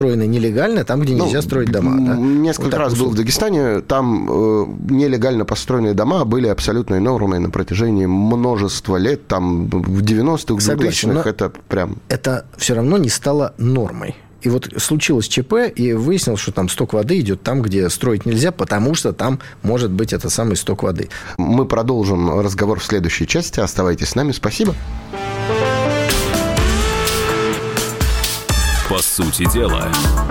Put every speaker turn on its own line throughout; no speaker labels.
Строены нелегально, там, где нельзя строить дома. Да?
Несколько раз был в Дагестане, там нелегально построенные дома были абсолютной нормой на протяжении множества лет, там в 90-х, 2000-х, это прям...
Это все равно не стало нормой. И вот случилось ЧП, и выяснилось, что там сток воды идет там, где строить нельзя, потому что там может быть этот самый сток воды.
Мы продолжим разговор в следующей части. Оставайтесь с нами. Спасибо.
По сути дела.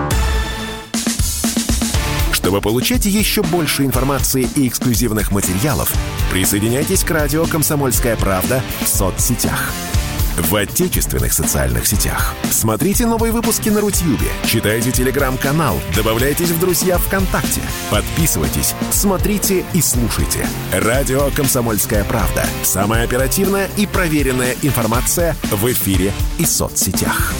Чтобы получать еще больше информации и эксклюзивных материалов, присоединяйтесь к радио «Комсомольская правда» в соцсетях. В отечественных социальных сетях. Смотрите новые выпуски на Рутьюбе, читайте телеграм-канал, добавляйтесь в друзья ВКонтакте, подписывайтесь, смотрите и слушайте. Радио «Комсомольская правда». Самая оперативная и проверенная информация в эфире и соцсетях.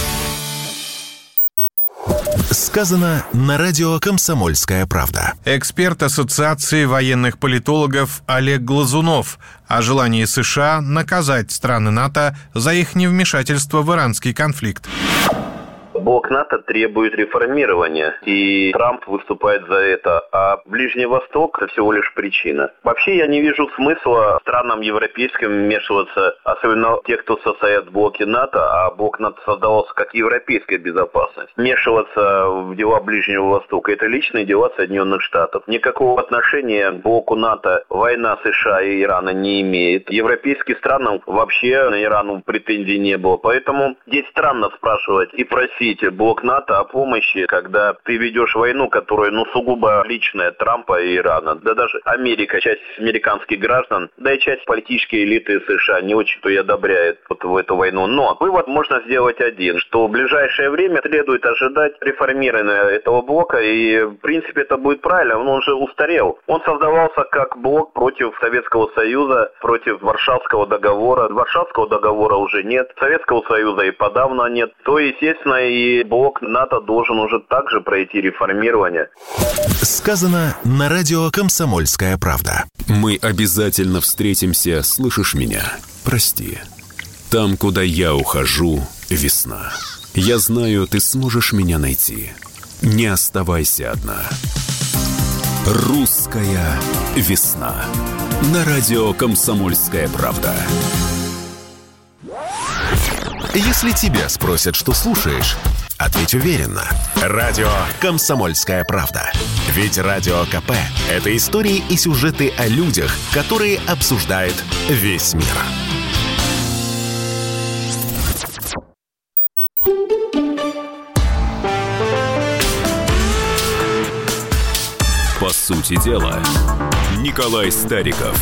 Сказано на радио «Комсомольская правда».
Эксперт Ассоциации военных политологов Олег Глазунов о желании США наказать страны НАТО за их невмешательство в иранский конфликт.
Блок НАТО требует реформирования, и Трамп выступает за это, а Ближний Восток – это всего лишь причина. Вообще я не вижу смысла странам европейским вмешиваться, особенно те, кто состоят в блоке НАТО, а блок НАТО создавался как европейская безопасность. Вмешиваться в дела Ближнего Востока – это личные дела Соединенных Штатов. Никакого отношения к блоку НАТО война США и Ирана не имеет. Европейским странам вообще на Ирану претензий не было, поэтому здесь странно спрашивать и просить блок НАТО о помощи, когда ты ведешь войну, которая, сугубо личная Трампа и Ирана. Да даже Америка, часть американских граждан, да и часть политической элиты США не очень-то и одобряет в эту войну. Но вывод можно сделать один, что в ближайшее время следует ожидать реформирования этого блока, и в принципе это будет правильно, он уже устарел. Он создавался как блок против Советского Союза, против Варшавского договора. Варшавского договора уже нет, Советского Союза и подавно нет. То, естественно, и блок НАТО должен уже также пройти реформирование.
Сказано на радио «Комсомольская правда». Мы обязательно встретимся, слышишь меня? Прости. Там, куда я ухожу, весна. Я знаю, ты сможешь меня найти. Не оставайся одна. Русская весна. На радио «Комсомольская правда». Если тебя спросят, что слушаешь, ответь уверенно. Радио «Комсомольская правда». Ведь Радио КП – это истории и сюжеты о людях, которые обсуждает весь мир. По сути дела, Николай Стариков.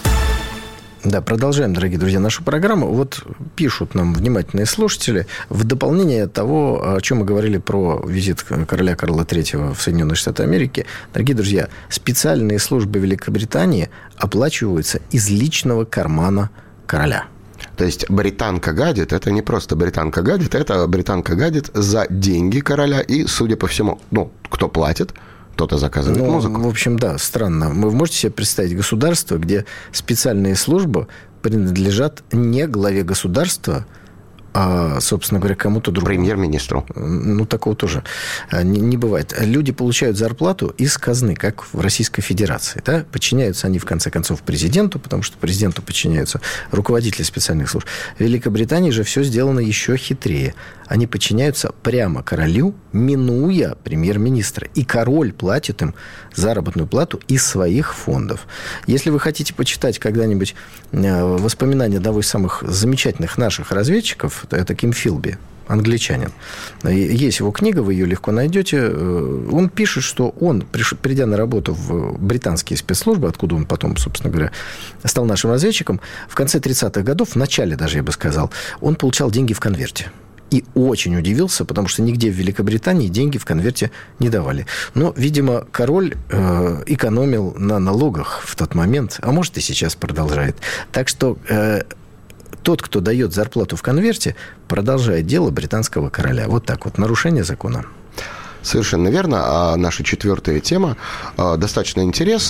Да, продолжаем, дорогие друзья, нашу программу. Вот пишут нам внимательные слушатели, в дополнение того, о чем мы говорили про визит короля Карла III в Соединенные Штаты Америки. Дорогие друзья, специальные службы Великобритании оплачиваются из личного кармана короля.
То есть британка гадит, это не просто британка гадит, это британка гадит за деньги короля и, судя по всему, кто платит, кто-то заказывает музыку.
В общем, да, странно. Вы можете себе представить государство, где специальные службы принадлежат не главе государства, а, собственно говоря, кому-то другому.
Премьер-министру.
Такого тоже не бывает. Люди получают зарплату из казны, как в Российской Федерации. Да? Подчиняются они, в конце концов, президенту, потому что президенту подчиняются руководители специальных служб. В Великобритании же все сделано еще хитрее. Они подчиняются прямо королю, минуя премьер-министра. И король платит им заработную плату из своих фондов. Если вы хотите почитать когда-нибудь воспоминания одного из самых замечательных наших разведчиков, это Ким Филби, англичанин. Есть его книга, вы ее легко найдете. Он пишет, что он, придя на работу в британские спецслужбы, откуда он потом, собственно говоря, стал нашим разведчиком, в конце 30-х годов, в начале даже, я бы сказал, он получал деньги в конверте. И очень удивился, потому что нигде в Великобритании деньги в конверте не давали. Но, видимо, король экономил на налогах в тот момент, а может и сейчас продолжает. Так что тот, кто дает зарплату в конверте, продолжает дело британского короля. Вот так вот, нарушение закона.
Совершенно верно. А наша четвертая тема достаточно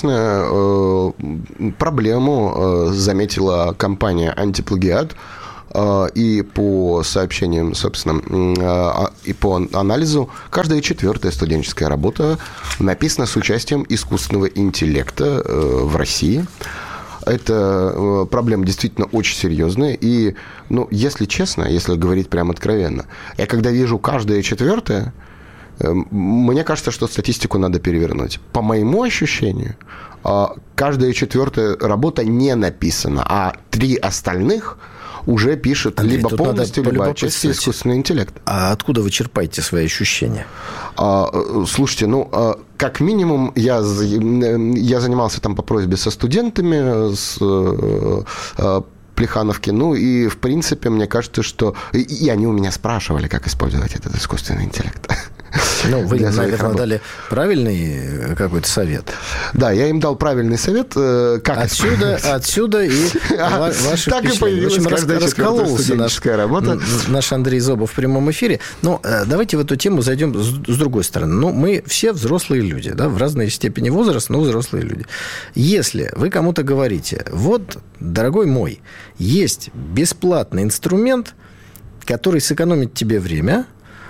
интересная. Проблему заметила компания «Антиплагиат». и по сообщениям, собственно, и по анализу, каждая 4-я студенческая работа написана с участием искусственного интеллекта в России. Это проблема действительно очень серьезная. И, если честно, если говорить прямо откровенно, я когда вижу каждая 4-я, мне кажется, что статистику надо перевернуть. По моему ощущению, каждая 4-я работа не написана, а 3 остальных уже пишет, Андрей, либо полностью, либо отчасти искусственный интеллект.
А откуда вы черпаете свои ощущения?
Слушайте, как минимум, я занимался там по просьбе со студентами, с Плехановки. И, в принципе, мне кажется, что... И они у меня спрашивали, как использовать этот искусственный интеллект.
Вы, наверное, дали правильный какой-то совет.
Да, я им дал правильный совет, как
отсюда и ваши
так и появилась каждая 4-я студенческая работа.
Наш Андрей Зобов в прямом эфире. Но давайте в эту тему зайдем с другой стороны. Мы все взрослые люди, да, в разной степени возраста, но взрослые люди. Если вы кому-то говорите, вот, дорогой мой, есть бесплатный инструмент, который сэкономит тебе время,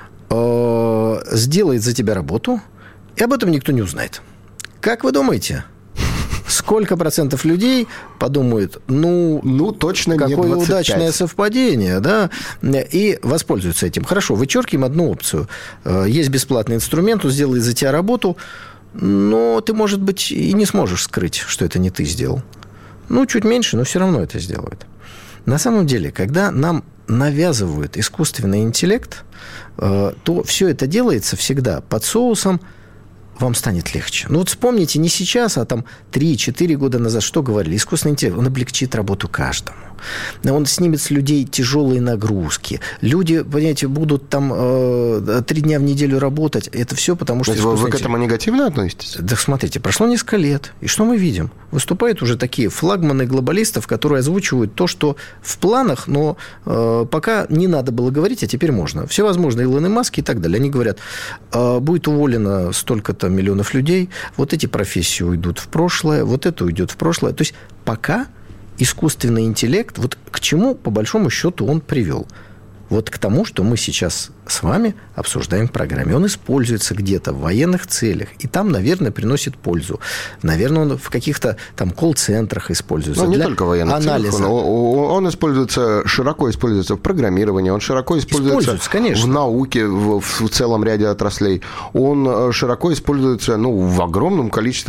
сделает за тебя работу, и об этом никто не узнает. Как вы думаете, сколько процентов людей подумают,
точно
какое удачное совпадение, да, и воспользуются этим? Хорошо, вычеркиваем одну опцию. Есть бесплатный инструмент, он сделает за тебя работу, но ты, может быть, и не сможешь скрыть, что это не ты сделал. Чуть меньше, но все равно это сделают. На самом деле, когда нам навязывают искусственный интеллект, то все это делается всегда под соусом «вам станет легче». Вспомните, не сейчас, а 3-4 года назад что говорили? Искусственный интеллект, он облегчит работу каждому. Он снимет с людей тяжелые нагрузки. Люди, понимаете, будут 3 дня в неделю работать. Это все потому, что...
Вы к этому негативно относитесь?
Да, смотрите, прошло несколько лет. И что мы видим? Выступают уже такие флагманы глобалистов, которые озвучивают то, что в планах, но пока не надо было говорить, а теперь можно. Всевозможные Илоны Маски и так далее. Они говорят, будет уволено столько-то миллионов людей, вот эти профессии уйдут в прошлое, вот это уйдет в прошлое. То есть пока искусственный интеллект, к чему, по большому счету, он привел? К тому, что мы сейчас с вами обсуждаем в программе. Он используется где-то в военных целях, и там, наверное, приносит пользу. Наверное, он в каких-то колл-центрах используется.
Не только в военных целях. Он широко используется в программировании, он широко используется в науке, в целом ряде отраслей. Он широко используется в огромном количестве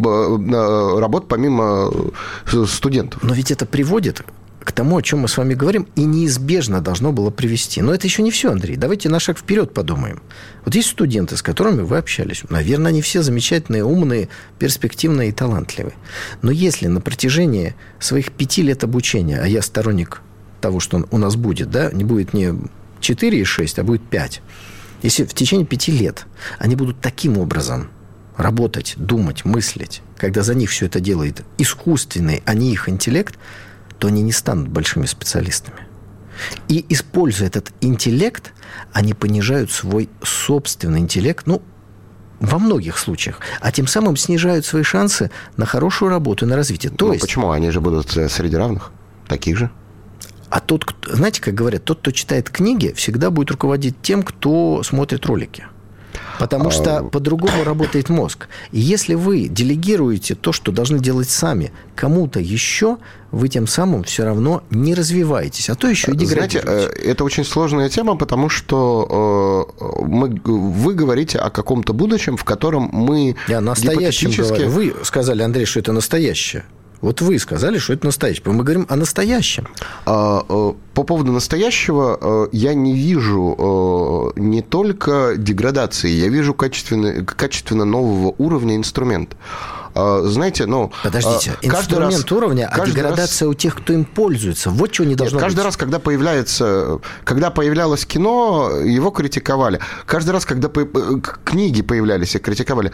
работ помимо студентов.
Но ведь это приводит к тому, о чем мы с вами говорим, и неизбежно должно было привести. Но это еще не все, Андрей. Давайте на шаг вперед подумаем. Есть студенты, с которыми вы общались. Наверное, они все замечательные, умные, перспективные и талантливые. Но если на протяжении своих 5 лет обучения, а я сторонник того, что у нас будет, да, не будет не 4 и 6, а будет 5. Если в течение 5 лет они будут таким образом работать, думать, мыслить, когда за них все это делает искусственный, а не их интеллект, то они не станут большими специалистами. И, используя этот интеллект, они понижают свой собственный интеллект, во многих случаях, а тем самым снижают свои шансы на хорошую работу и на развитие.
Почему? Они же будут среди равных, таких же.
А знаете, как говорят, тот, кто читает книги, всегда будет руководить тем, кто смотрит ролики. Потому что по-другому работает мозг. И если вы делегируете то, что должны делать сами, кому-то еще, вы тем самым все равно не развиваетесь, а то еще и деградируете.
Знаете, это очень сложная тема, потому что вы говорите о каком-то будущем, в котором мы
Я настоящем говорю. Вы сказали, Андрей, что это настоящее. Вы сказали, что это настоящее. Мы говорим о настоящем.
По поводу настоящего я не вижу не только деградации, я вижу качественно нового уровня инструмент. Знаете,
Подождите, инструмент уровня, а деградация у тех, кто им пользуется. Вот чего не должно быть.
Каждый раз, когда появлялось кино, его критиковали. Каждый раз, когда книги появлялись, их критиковали.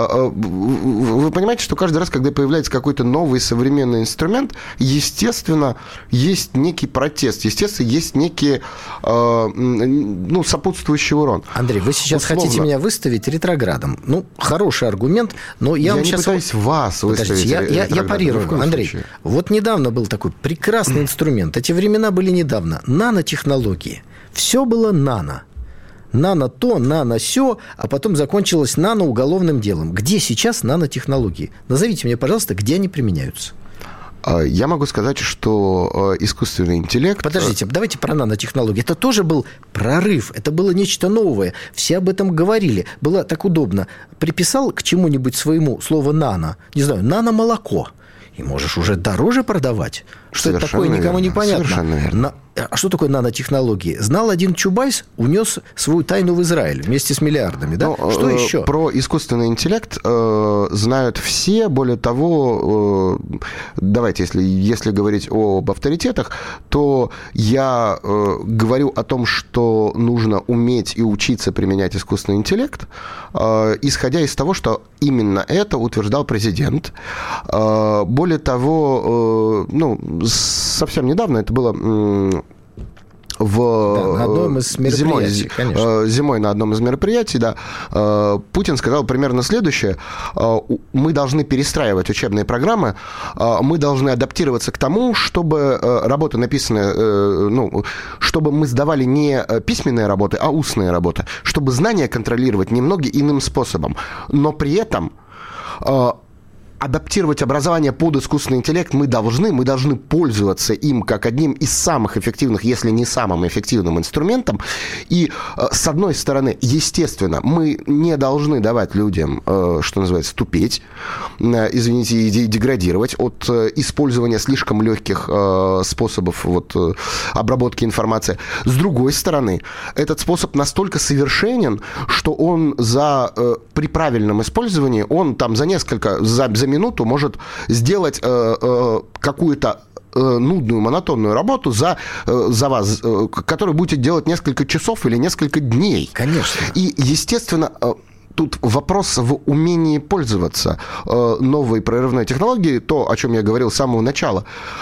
Вы понимаете, что каждый раз, когда появляется какой-то новый современный инструмент, естественно, есть некий протест, естественно, есть некий сопутствующий урон.
Андрей, вы сейчас хотите меня выставить ретроградом. Хороший аргумент, но я вам
не
сейчас...
пытаюсь вас выставить.
Я парирую, Андрей. Вот недавно был такой прекрасный инструмент. Эти времена были недавно. Нанотехнологии. Все было нано. Нано то, нано сё, а потом закончилось наноуголовным делом. Где сейчас нанотехнологии? Назовите мне, пожалуйста, где они применяются.
Я могу сказать, что искусственный интеллект...
Подождите, давайте про нанотехнологии. Это тоже был прорыв, это было нечто новое. Все об этом говорили. Было так удобно. Приписал к чему-нибудь своему слово «нано», не знаю, «нано-молоко». И можешь уже дороже продавать. Что это такое, никому не понятно.
Совершенно верно.
А что такое нанотехнологии? Знал один Чубайс, унес свою тайну в Израиль вместе с миллиардами. Да? Что еще?
Про искусственный интеллект знают все. Более того, давайте, если говорить об авторитетах, то я говорю о том, что нужно уметь и учиться применять искусственный интеллект, исходя из того, что именно это утверждал президент. Более того, совсем недавно, это было
на одном из мероприятий,
зимой на одном из мероприятий, да, Путин сказал примерно следующее: мы должны перестраивать учебные программы, мы должны адаптироваться к тому, чтобы работы написанные, чтобы мы сдавали не письменные работы, а устные работы, чтобы знания контролировать немного иным способом, но при этом адаптировать образование под искусственный интеллект мы должны пользоваться им как одним из самых эффективных, если не самым эффективным инструментом. И, с одной стороны, естественно, мы не должны давать людям, что называется, тупеть, извините, и деградировать от использования слишком легких способов обработки информации. С другой стороны, этот способ настолько совершенен, что он при правильном использовании, он там за минуту может сделать какую-то нудную, монотонную работу за вас, которую будете делать несколько часов или несколько дней.
Конечно.
И, естественно, тут вопрос в умении пользоваться новой прорывной технологией, то, о чем я говорил с самого начала.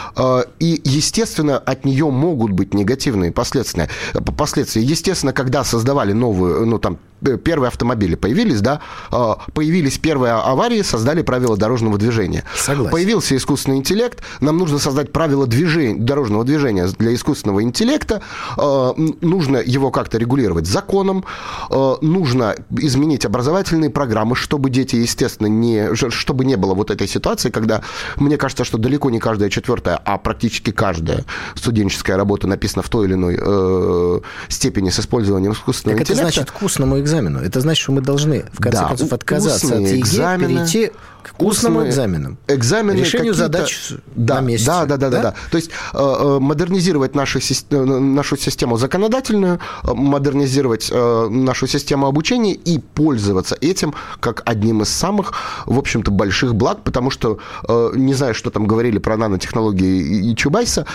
И, естественно, от нее могут быть негативные последствия. Естественно, когда создавали новую, первые автомобили появились, да, появились первые аварии, создали правила дорожного движения.
Согласен.
Появился искусственный интеллект, нам нужно создать правила дорожного движения для искусственного интеллекта, нужно его как-то регулировать законом, нужно изменить образовательные программы, чтобы дети, естественно, чтобы не было вот этой ситуации, когда, мне кажется, что далеко не каждая четвертая, а практически каждая студенческая работа написана в той или иной степени с использованием искусственного интеллекта.
Это значит к устному экзамену. Это значит, что мы должны, в конце концов, отказаться от ЕГЭ, перейти к устному экзамену. Решению задач на месте.
Да. То есть модернизировать нашу систему законодательную, модернизировать нашу систему обучения и пользоваться этим как одним из самых, в общем-то, больших благ, потому что, не знаю, что там говорили про нанотехнологии и Чубайса,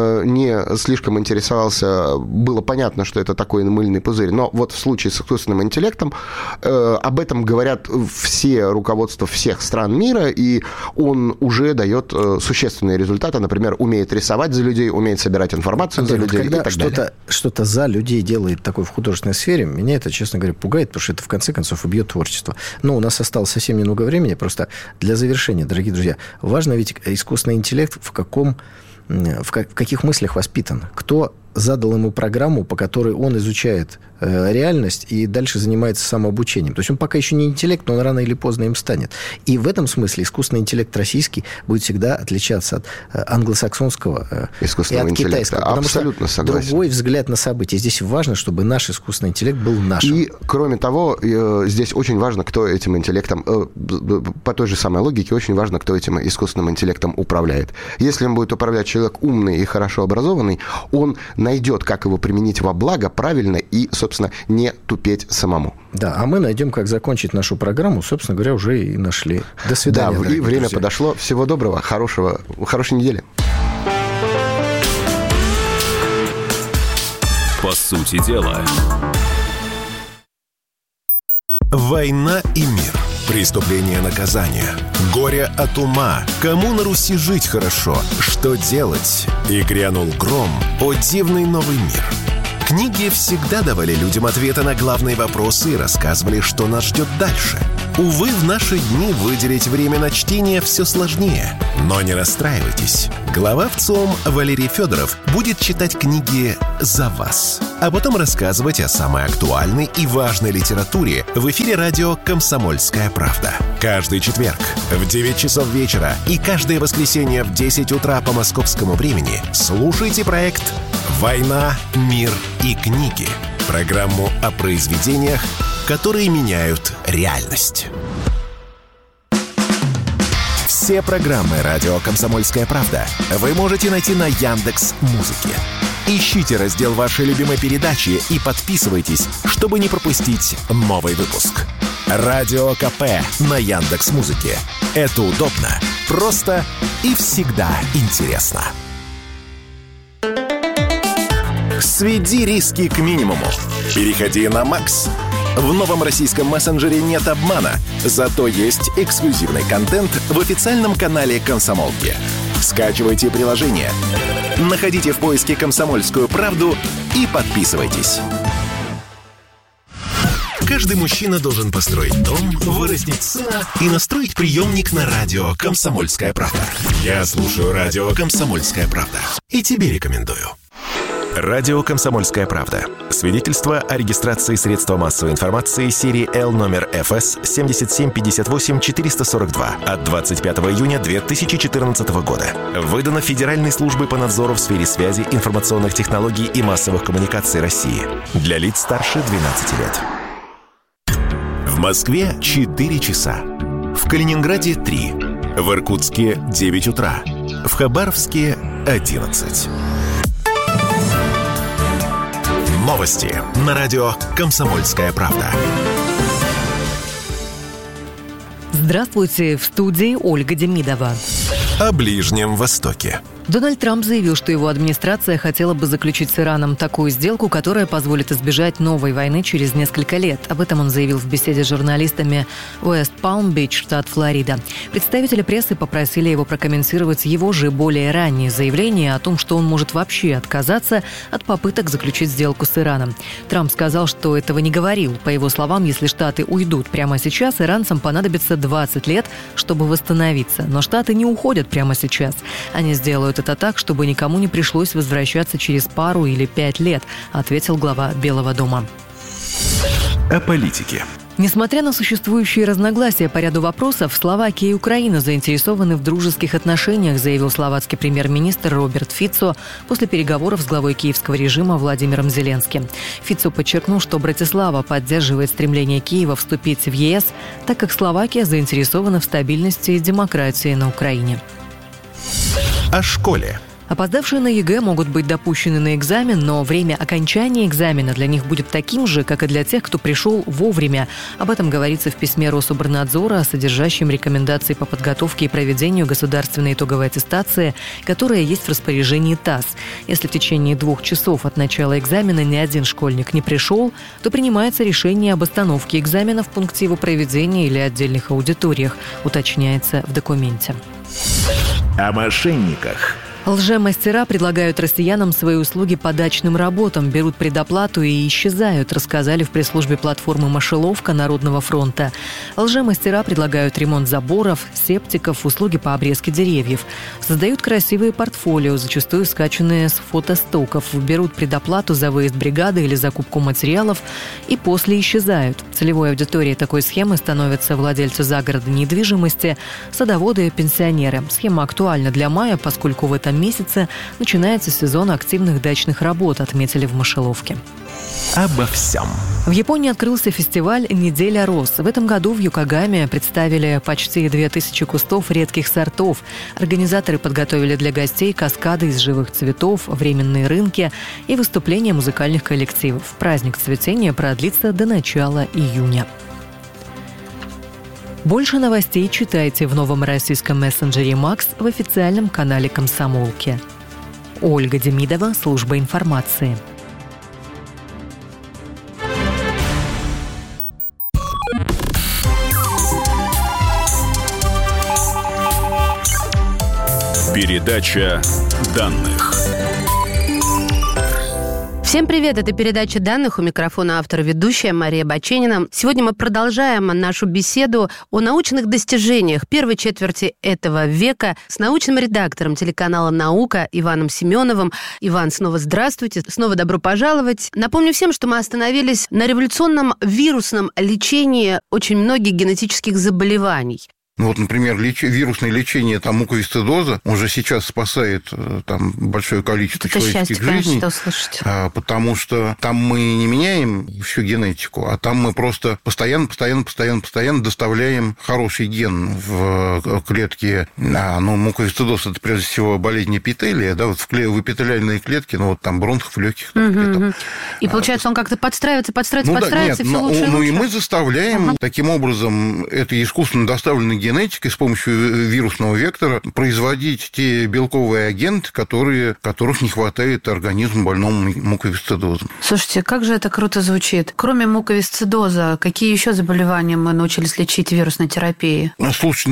не слишком интересовался, было понятно, что это такой мыльный пузырь, но вот в случае с искусственным интеллектом об этом говорят все руководства всех стран мира, и он уже дает существенные результаты. Например, умеет рисовать за людей, умеет собирать информацию за людей и так далее. Когда
что-то за людей делает такое в художественной сфере, меня это, честно говоря, пугает, потому что это, в конце концов, убьет творчество. Но у нас осталось совсем немного времени. Просто для завершения, дорогие друзья, важно ведь искусственный интеллект в каких мыслях воспитан. Кто задал ему программу, по которой он изучает реальность и дальше занимается самообучением. То есть он пока еще не интеллект, но он рано или поздно им станет. И в этом смысле искусственный интеллект российский будет всегда отличаться от англосаксонского и от китайского. Потому
абсолютно
что
согласен.
Другой взгляд на события. Здесь важно, чтобы наш искусственный интеллект был нашим.
И, кроме того, здесь очень важно, кто этим интеллектом, по той же самой логике, очень важно, кто этим искусственным интеллектом управляет. Если им будет управлять человек умный и хорошо образованный, он найдет, как его применить во благо правильно и, собственно, не тупеть самому.
Да, а мы найдем, как закончить нашу программу, собственно говоря, уже и нашли. До свидания.
Да, и время подошло. Всего доброго, хорошей недели.
По сути дела, война и мир. Преступление, наказание. Горе от ума. Кому на Руси жить хорошо? Что делать? И грянул гром. О дивный новый мир. Книги всегда давали людям ответы на главные вопросы и рассказывали, что нас ждет дальше. Увы, в наши дни выделить время на чтение все сложнее. Но не расстраивайтесь. Глава ВЦИОМ Валерий Федоров будет читать книги за вас, а потом рассказывать о самой актуальной и важной литературе в эфире радио «Комсомольская правда». Каждый четверг в 9 часов вечера и каждое воскресенье в 10 утра по московскому времени слушайте проект «Война, мир и книги». Программу о произведениях, которые меняют реальность. Все программы радио «Комсомольская правда» вы можете найти на Яндекс.Музыке. Ищите раздел вашей любимой передачи и подписывайтесь, чтобы не пропустить новый выпуск. Радио КП на Яндекс.Музыке. Это удобно, просто и всегда интересно. Сведи риски к минимуму. Переходи на Макс. В новом российском мессенджере нет обмана, зато есть эксклюзивный контент в официальном канале «Комсомолки». Скачивайте приложение, находите в поиске «Комсомольскую правду» и подписывайтесь. Каждый мужчина должен построить дом, вырастить сына и настроить приемник на радио «Комсомольская правда». Я слушаю радио «Комсомольская правда» и тебе рекомендую. Радио «Комсомольская правда». Свидетельство о регистрации средства массовой информации серии L номер ФС 7758-442 от 25 июня 2014 года. Выдано Федеральной службой по надзору в сфере связи, информационных технологий и массовых коммуникаций России. Для лиц старше 12 лет. В Москве 4 часа. В Калининграде 3. В Иркутске 9 утра. В Хабаровске 11. Новости на радио «Комсомольская правда».
Здравствуйте, в студии Ольга Демидова.
О Ближнем Востоке.
Дональд Трамп заявил, что его администрация хотела бы заключить с Ираном такую сделку, которая позволит избежать новой войны через несколько лет. Об этом он заявил в беседе с журналистами в Уэст-Палм-Бич, штат Флорида. Представители прессы попросили его прокомментировать его же более раннее заявление о том, что он может вообще отказаться от попыток заключить сделку с Ираном. Трамп сказал, что этого не говорил. По его словам, если Штаты уйдут прямо сейчас, иранцам понадобится 20 лет, чтобы восстановиться. Но Штаты не уходят прямо сейчас. Они сделают это так, чтобы никому не пришлось возвращаться через пару или 5 лет, ответил глава Белого дома.
О политике.
Несмотря на существующие разногласия по ряду вопросов, Словакия и Украина заинтересованы в дружеских отношениях, заявил словацкий премьер-министр Роберт Фицо после переговоров с главой киевского режима Владимиром Зеленским. Фицо подчеркнул, что Братислава поддерживает стремление Киева вступить в ЕС, так как Словакия заинтересована в стабильности и демократии на Украине.
О школе.
Опоздавшие на ЕГЭ могут быть допущены на экзамен, но время окончания экзамена для них будет таким же, как и для тех, кто пришел вовремя. Об этом говорится в письме Рособорнадзора, содержащем рекомендации по подготовке и проведению государственной итоговой аттестации, которая есть в распоряжении ТАСС. Если в течение 2 часов от начала экзамена ни один школьник не пришел, то принимается решение об остановке экзамена в пункте его проведения или отдельных аудиториях, уточняется в документе.
О мошенниках.
Лжемастера предлагают россиянам свои услуги по дачным работам, берут предоплату и исчезают, рассказали в пресс-службе платформы «Мышеловка» Народного фронта. Лжемастера предлагают ремонт заборов, септиков, услуги по обрезке деревьев. Создают красивые портфолио, зачастую скачанные с фотостоков, берут предоплату за выезд бригады или закупку материалов и после исчезают. Целевой аудиторией такой схемы становятся владельцы загородной недвижимости, садоводы и пенсионеры. Схема актуальна для мая, поскольку в этом месяце начинается сезон активных дачных работ, отметили в Мышеловке.
Обо всем.
В Японии открылся фестиваль «Неделя роз». В этом году в Йокогаме представили почти 2000 кустов редких сортов. Организаторы подготовили для гостей каскады из живых цветов, временные рынки и выступления музыкальных коллективов. Праздник цветения продлится до начала июня. Больше новостей читайте в новом российском мессенджере «Макс» в официальном канале «Комсомолки». Ольга Демидова, служба информации.
Передача данных.
В
Всем привет, это передача данных, у микрофона автор-ведущая Мария Баченина. Сегодня мы продолжаем нашу беседу о научных достижениях первой четверти этого века с научным редактором телеканала «Наука» Иваном Семеновым. Иван, снова здравствуйте, снова добро пожаловать. Напомню всем, что мы остановились на революционном вирусном лечении очень многих генетических заболеваний.
Ну вот, например, вирусное лечение муковисцидоза уже сейчас спасает там большое количество человеческих жизней, потому что там мы не меняем всю генетику, а там мы просто постоянно доставляем хороший ген в клетки. Муковисцидоз – это прежде всего болезнь эпителия, да, вот в эпителиальные клетки, там бронхов, легких.
И получается, он как-то подстраивается,
нет,
все лучше и лучше.
И мы заставляем таким образом этой искусственно доставленной генетикой с помощью вирусного вектора производить те белковые агенты, которых не хватает организму больному муковисцидозом.
Слушайте, как же это круто звучит. Кроме муковисцидоза, какие еще заболевания мы научились лечить вирусной терапией?
Слушай,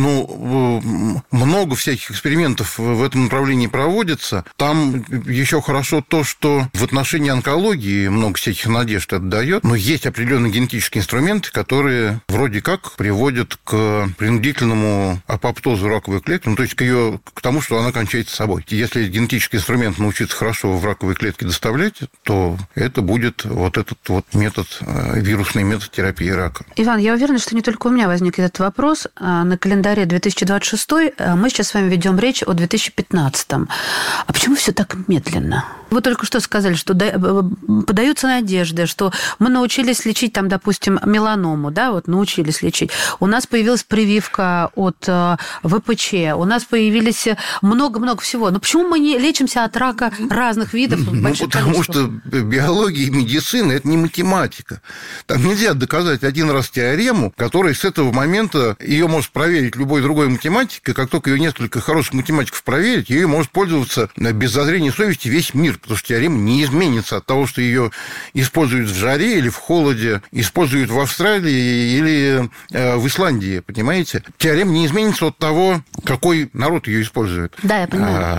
много всяких экспериментов в этом направлении проводится. Там еще хорошо то, что в отношении онкологии много всяких надежд это дает, но есть определенные генетические инструменты, которые вроде как приводят к принудительному апоптозу раковой клетки, то есть к тому, что она кончается собой. Если генетический инструмент научиться хорошо в раковой клетке доставлять, то это будет вот этот вот метод, вирусный метод терапии рака.
Иван, я уверена, что не только у меня возник этот вопрос. На календаре 2026 мы сейчас с вами ведем речь о 2015. А почему все так медленно? Вы только что сказали, что подаются надежды, что мы научились лечить, допустим, меланому, да, вот научились лечить. У нас появилась прививка от ВПЧ, у нас появились много-много всего. Но почему мы не лечимся от рака разных видов?
Потому что биология и медицина – это не математика. Там нельзя доказать один раз теорему, которая с этого момента, ее может проверить любой другой математик, и как только ее несколько хороших математиков проверить, ее может пользоваться без зазрения совести весь мир, потому что теорема не изменится от того, что ее используют в жаре или в холоде, используют в Австралии или в Исландии, понимаете? Теорема не изменится от того, какой народ ее использует.
Да, я понимаю.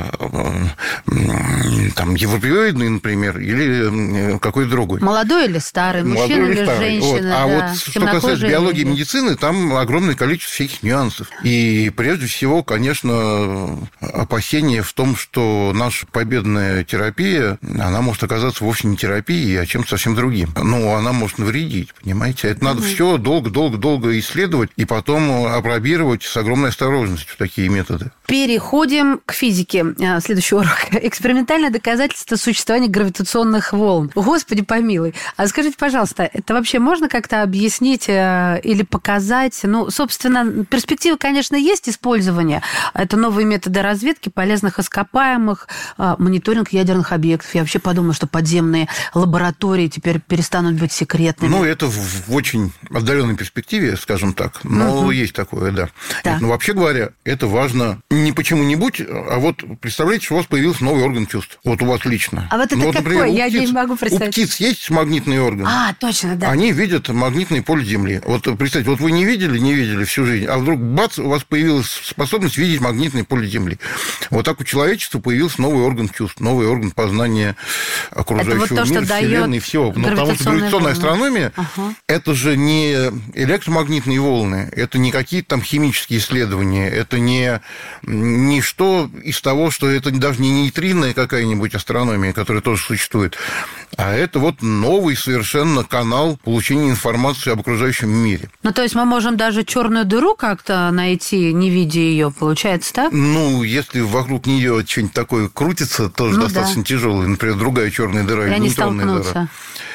Европеоидный, например, или какой-то другой.
Молодой или старый, мужчина или женщина.
Вот что касается биологии и медицины, там огромное количество всяких нюансов. И прежде всего, конечно, опасение в том, что наша победная терапия, она может оказаться вовсе не терапией, а чем-то совсем другим. Она может навредить, понимаете? Это надо все долго исследовать и потом апробировать с огромной осторожностью такие методы.
Переходим к физике. Следующий урок. Экспериментальное доказательство существования гравитационных волн. Господи помилуй. А скажите, пожалуйста, это вообще можно как-то объяснить или показать? Собственно, перспективы, конечно, есть использования. Это новые методы разведки полезных ископаемых, мониторинг ядерных объектов. Я вообще подумала, что подземные лаборатории теперь перестанут быть секретными.
Это в очень отдаленной перспективе, скажем так. Но есть такое, да.
Да.
Но вообще говоря, это важно не почему-нибудь, а вот представляете, что у вас появился новый орган чувств. Вот у вас лично.
А вот это какой?
Например,
Я не могу представить.
У птиц есть магнитные органы.
Точно, да.
Они видят магнитное поле Земли. Вот представьте, вы не видели всю жизнь, а вдруг бац, у вас появилась способность видеть магнитное поле Земли. Вот так у человечества появился новый орган чувств, новый орган познания окружающего мира, Вселенной и всего. Потому что гравитационная астрономия это же не электромагнитные волны, это не какие-то там химические исследования, это не что из того, что это даже не нейтринная какая-нибудь астрономия, которая тоже существует, а это вот новый совершенно канал получения информации об окружающем мире.
То есть мы можем даже черную дыру как-то найти, не видя ее, получается так?
Если вокруг нее что-нибудь такое крутится, тоже достаточно тяжелое, например, другая черная дыра или нейтронная дыра.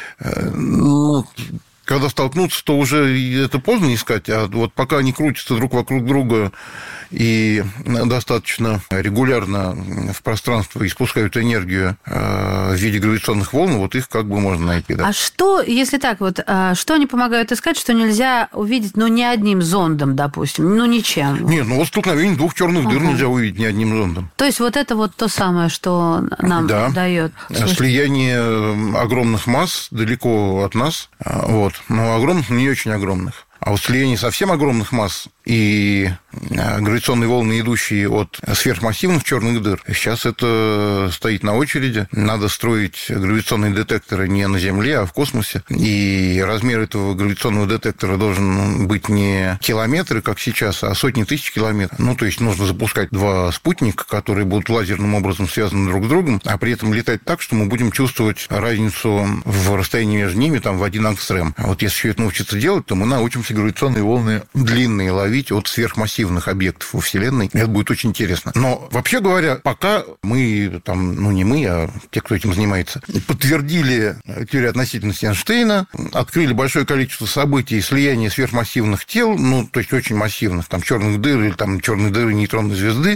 Когда столкнутся, то уже это поздно искать, а вот пока они крутятся друг вокруг друга и достаточно регулярно в пространство испускают энергию в виде гравитационных волн, вот их как бы можно найти. Да.
А что, если так, что они помогают искать, что нельзя увидеть, ни одним зондом, допустим, ничем?
Нет, столкновение двух черных дыр нельзя увидеть ни одним зондом.
То есть вот это вот то самое, что нам дает.
Слияние огромных масс далеко от нас, но огромных, но не очень огромных. А вот слияние совсем огромных масс и гравитационные волны, идущие от сверхмассивных черных дыр. Сейчас это стоит на очереди. Надо строить гравитационные детекторы не на Земле, а в космосе. И размер этого гравитационного детектора должен быть не километры, как сейчас, а сотни тысяч километров. Ну, то есть нужно запускать 2 спутника, которые будут лазерным образом связаны друг с другом, а при этом летать так, что мы будем чувствовать разницу в расстоянии между ними там, в 1 ангстрем. А вот если все это научиться делать, то мы научимся гравитационные волны длинные ловить от сверхмассивных объектов во Вселенной. Это будет очень интересно. Но, вообще говоря, пока мы, там, ну, не мы, а те, кто этим занимается, подтвердили теорию относительности Эйнштейна, открыли большое количество событий слияния сверхмассивных тел, ну, то есть очень массивных, там, черных дыр или там черные дыры нейтронной звезды,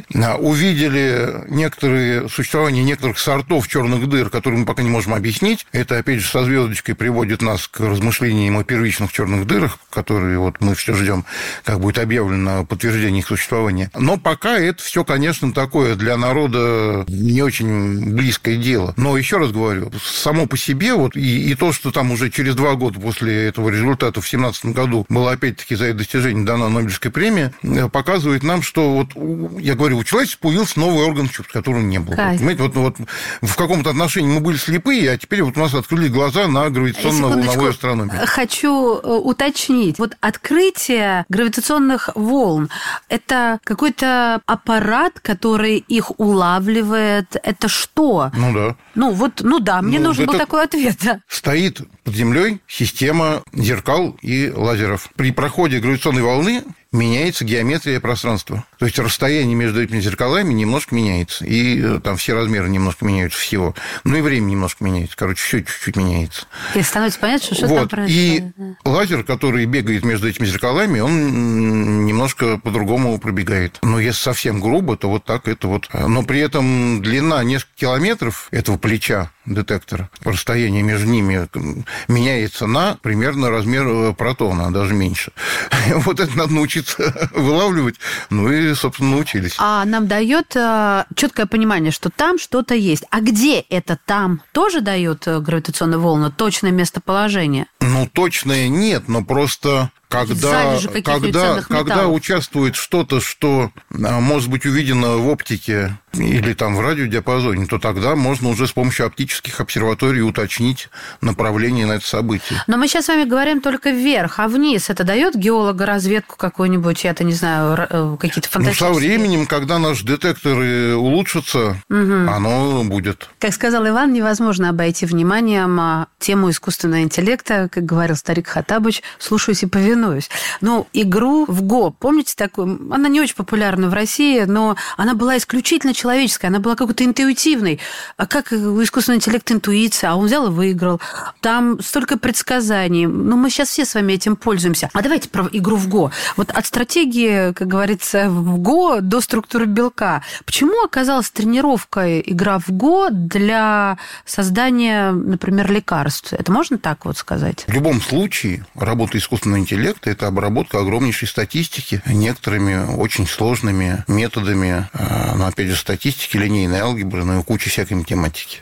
увидели существование некоторых сортов черных дыр, которые мы пока не можем объяснить. Это, опять же, со звездочкой приводит нас к размышлениям о первичных черных дырах, которые вот мы все ждем, как будет объявлено подтверждение их существования. Но пока это все, конечно, такое для народа не очень близкое дело. Но еще раз говорю, само по себе вот и то, что там уже через 2 года после этого результата в 2017 году была опять-таки за это достижение дана Нобелевская премия, показывает нам, что вот, я говорю, у человечества появился новый орган чувств, которого не было. Понимаете, вот в каком-то отношении мы были слепые, а теперь вот у нас открыли глаза на гравитационно-волновую астрономию.
Хочу уточнить. Вот открытие гравитационных волн – это какой-то аппарат, который их улавливает? Это что?
Ну да.
Мне нужен был такой ответ. Да.
Стоит под землей система зеркал и лазеров. При проходе гравитационной волны меняется геометрия пространства. То есть расстояние между этими зеркалами немножко меняется. И там все размеры немножко меняются всего. Ну и время немножко меняется. Короче, все чуть-чуть меняется.
И становится понятно, что там происходит.
И лазер, который бегает между этими зеркалами, он немножко по-другому пробегает. Но если совсем грубо, то вот так это вот. Но при этом длина нескольких километров этого плеча детектора, расстояние между ними меняется на примерно размер протона, даже меньше. Вот это надо научиться вылавливать, ну и, собственно, научились.
А нам дает четкое понимание, что там что-то есть. А где это там? Тоже дает гравитационную волну? Точное местоположение?
Ну, точное нет, но просто... Когда участвует что-то, что может быть увидено в оптике или там в радиодиапазоне, то тогда можно уже с помощью оптических обсерваторий уточнить направление на это событие.
Но мы сейчас с вами говорим только вверх, а вниз это дает геологоразведку какую-нибудь, я-то не знаю, какие-то фантастические...
со временем, когда наши детекторы улучшатся, оно будет.
Как сказал Иван, невозможно обойти вниманием тему искусственного интеллекта, как говорил старик Хаттабыч, слушаюсь и повинуюсь. Ну, игру в Го, помните такую? Она не очень популярна в России, но она была исключительно человеческая, она была какой-то интуитивной. А как у искусственного интеллекта интуиция? А он взял и выиграл. Там столько предсказаний. Ну, мы сейчас все с вами этим пользуемся. А давайте про игру в Го. Вот от стратегии, как говорится, в Го до структуры белка. Почему оказалась тренировка игра в Го для создания, например, лекарств? Это можно так вот сказать?
В любом случае, работа искусственного интеллекта – это обработка огромнейшей статистики некоторыми очень сложными методами, но, опять же, статистики, линейной алгебры, ну и куча всякой математики.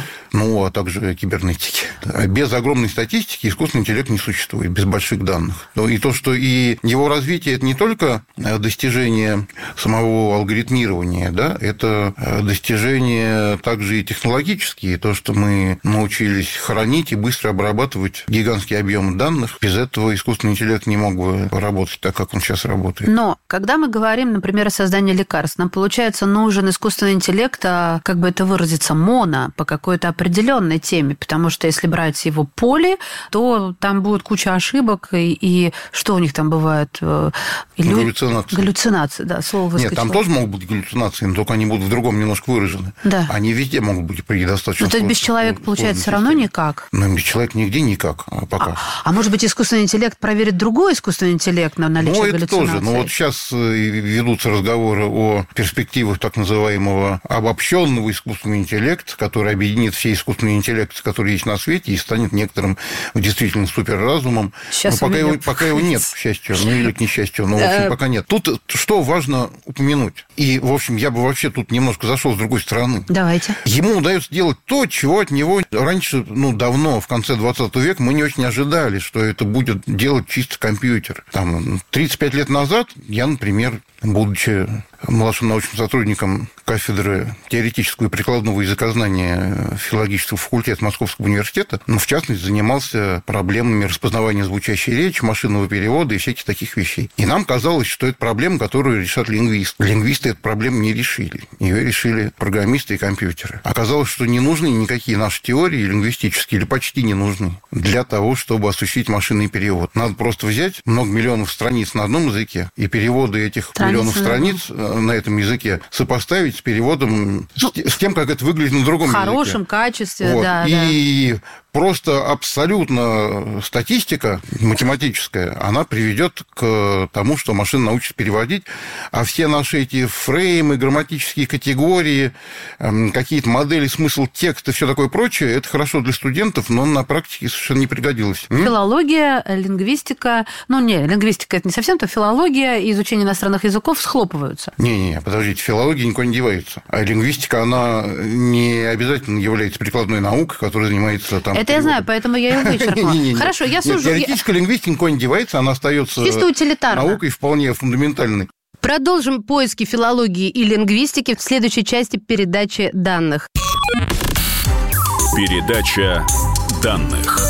Ну, а также кибернетики. Без огромной статистики искусственный интеллект не существует, без больших данных. И то, что и его развитие – это не только достижение самого алгоритмирования, да, это достижения также и технологические, то, что мы научились хранить и быстро обрабатывать гигантские объемы данных. Без этого искусственный интеллект не мог бы работать так, как он сейчас работает.
Но когда мы говорим, например, о создании лекарств, нам, получается, нужен искусственный интеллект, как бы это выразиться, по какой-то определенной теме, потому что если брать его поле, то там будет куча ошибок, и что у них там бывает?
Галлюцинации.
Галлюцинации, да, слово выскочило.
Нет, там тоже могут быть галлюцинации, но только они будут в другом немножко выражены.
Да.
Они везде могут быть при достаточно...
Но то есть без человека, получается, все равно никак?
Ну, без человека нигде никак пока.
А может быть, искусственный интеллект проверит другой искусственный интеллект на наличие галлюцинаций?
Ну, это тоже. Но вот сейчас ведутся разговоры о перспективах так называемого обобщенного искусственного интеллекта, который объединит все искусственные интеллекты, которые есть на свете, и станет некоторым действительно суперразумом.
Сейчас
но пока его нет, к счастью, ну или к несчастью, но, в общем, пока нет. Тут что важно упомянуть? И, в общем, я бы вообще тут немножко зашел с другой стороны.
Давайте.
Ему удается делать то, чего от него раньше, давно, в конце 20 века, мы не очень ожидали, что это будет делать чисто лингвист, компьютер. Там 35 лет назад я, например, будучи младшим научным сотрудником кафедры теоретического и прикладного языкознания филологического факультета Московского университета, в частности, занимался проблемами распознавания звучащей речи, машинного перевода и всяких таких вещей. И нам казалось, что это проблема, которую решат лингвисты. Лингвисты эту проблему не решили. Ее решили программисты и компьютеры. Оказалось, что не нужны никакие наши теории лингвистические, или почти не нужны, для того, чтобы осуществить машинный перевод. Надо просто взять много миллионов страниц на одном языке и переводы этих миллионов страниц на этом языке сопоставить с переводом, с тем, как это выглядит на другом языке.
В хорошем качестве, вот. Да.
И просто абсолютно статистика математическая, она приведет к тому, что машина научится переводить, а все наши эти фреймы, грамматические категории, какие-то модели, смысл текста и все такое прочее, это хорошо для студентов, но на практике совершенно не пригодилось.
Филология, лингвистика, лингвистика это не совсем то, филология и изучение иностранных языков схлопываются.
Не, подождите, филология никуда не девается. А лингвистика, она не обязательно является прикладной наукой, которая занимается там...
Это я знаю, поэтому я ее вычеркнула. Хорошо, я сужу.
Теоретическая лингвистика никуда не девается, она остается наукой вполне фундаментальной.
Продолжим поиски филологии и лингвистики в следующей части передачи данных.
Передача данных.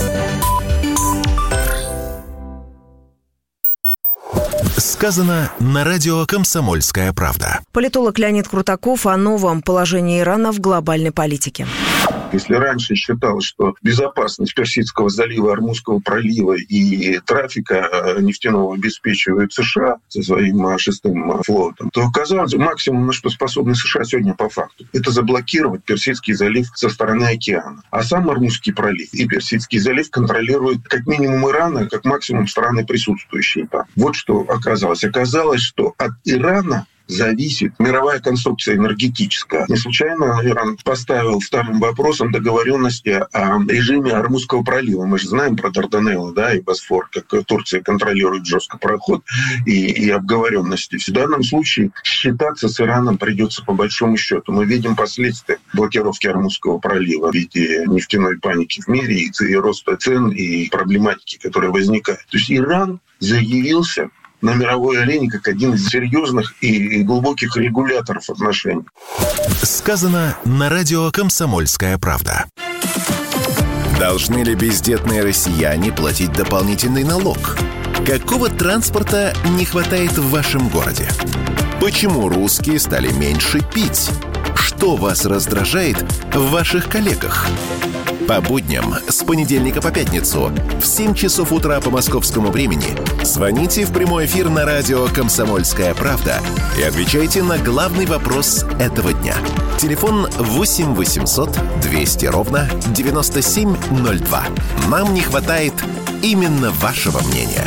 Сказано на радио «Комсомольская правда».
Политолог Леонид Крутаков о новом положении Ирана в глобальной политике.
Если раньше считалось, что безопасность Персидского залива, Ормузского пролива и трафика нефтяного обеспечивают США со своим 6-м флотом, то оказалось, максимум, на что способны США сегодня по факту, это заблокировать Персидский залив со стороны океана. А сам Ормузский пролив и Персидский залив контролируют как минимум Иран, как максимум страны, присутствующие там. Вот что оказалось. Оказалось, что от Ирана зависит мировая конструкция энергетическая. Не случайно Иран поставил вторым вопросом договоренности о режиме Ормузского пролива. Мы же знаем про Дарданеллы, и Босфор, как Турция контролирует жестко проход и обговоренности. В данном случае считаться с Ираном придется по большому счету. Мы видим последствия блокировки Ормузского пролива в виде нефтяной паники в мире и роста цен и проблематики, которая возникает. То есть Иран заявился на мировой арене как один из серьезных и глубоких регуляторов отношений.
Сказано на радио «Комсомольская правда». Должны ли бездетные россияне платить дополнительный налог? Какого транспорта не хватает в вашем городе? Почему русские стали меньше пить? Что вас раздражает в ваших коллегах? По будням с понедельника по пятницу в 7 часов утра по московскому времени звоните в прямой эфир на радио «Комсомольская правда» и отвечайте на главный вопрос этого дня. Телефон 8 800 200 ровно 9702. Нам не хватает именно вашего мнения.